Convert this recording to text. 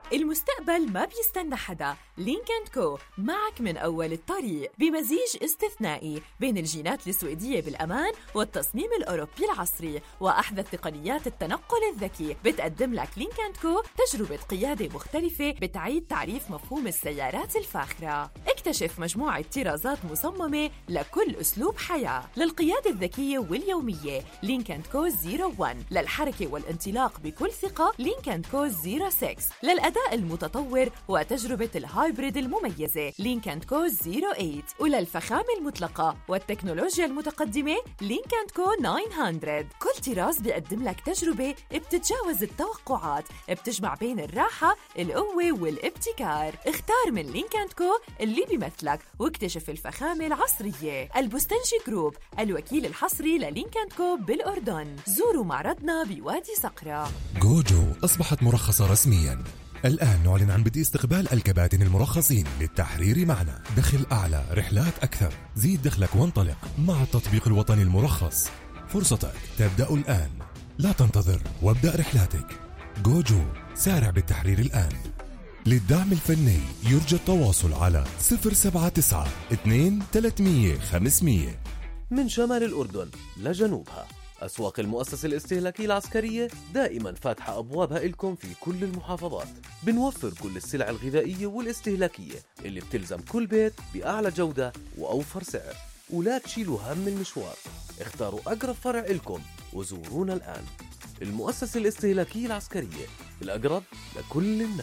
المستقبل ما بيستنى حدا. لينك اند كو معك من أول الطريق بمزيج استثنائي بين الجينات السويدية بالأمان والتصميم الأوروبي العصري وأحدث تقنيات التنقل الذكي. بتقدم لك لينك اند كو تجربة قيادة مختلفة بتعيد تعريف مفهوم السيارات الفاخرة. اكتشف مجموعة طرازات مصممة لكل أسلوب حياة. للقيادة الذكية واليومية لينك اند كو 01، للحركة والانطلاق بكل ثقة لينك اند كو 06، للأداء المتطور وتجربة الهايبريد المميزة لينك اند كو 08، وللفخامة المطلقة والتكنولوجيا المتقدمة لينك اند كو 900. كل طراز بيقدم لك تجربة بتتجاوز التوقعات، بتجمع بين الراحة، القوة والابتكار. اختار من لينك اند كو اللي بيمثلك واكتشف الفخامة العصرية. البستنجي جروب، الوكيل الحصري للينك اند كو بالأردن. زوروا معرضنا بوادي صقرة. جوجو أصبحت مرخصة رسمياً. الآن نعلن عن بدء استقبال الكباتن المرخصين للتحرير معنا. دخل أعلى، رحلات أكثر، زيد دخلك وانطلق مع التطبيق الوطني المرخص. فرصتك تبدأ الآن، لا تنتظر وابدأ رحلاتك. جوجو، سارع بالتحرير الآن. للدعم الفني يرجى التواصل على 079 2 300 500. من شمال الأردن لجنوبها، أسواق المؤسسة الاستهلاكية العسكرية دائما فاتحة أبوابها إلكم في كل المحافظات. بنوفر كل السلع الغذائية والاستهلاكية اللي بتلزم كل بيت بأعلى جودة وأوفر سعر، ولا تشيلوا هم المشوار. اختاروا أقرب فرع إلكم وزورونا الآن. المؤسسة الاستهلاكية العسكرية، الأقرب لكل الناس.